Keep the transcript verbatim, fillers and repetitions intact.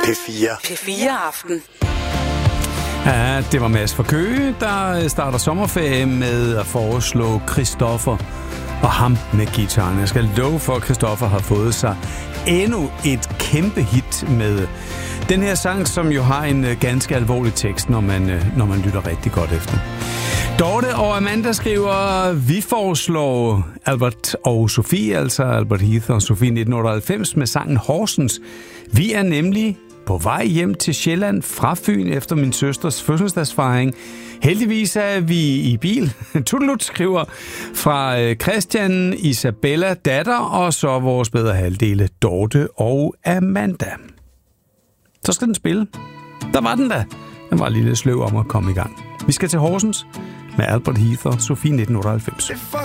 P fire. P fire Aften. Ja, det var Mads fra Køge, der starter sommerferie med at foreslå Christoffer og ham med guitaren. Jeg skal love for, at Christoffer har fået sig endnu et kæmpe hit med den her sang, som jo har en ganske alvorlig tekst, når man, når man lytter rigtig godt efter. Dorte og Amanda skriver, vi foreslår Albert og Sofie, altså Albert Heath og Sofie nitten otteoghalvfems med sangen Horsens. Vi er nemlig på vej hjem til Sjælland fra Fyn efter min søsters fødselsdagsfejring. Heldigvis er vi i bil. Tudelut skriver fra Christian, Isabella, datter og så vores bedre halvdele Dorte og Amanda. Så skal den spille. Der var den da. Den var lige lidt sløv om at komme i gang. Vi skal til Horsens med Albert Heath og Sofie nitten otteoghalvfems. Det er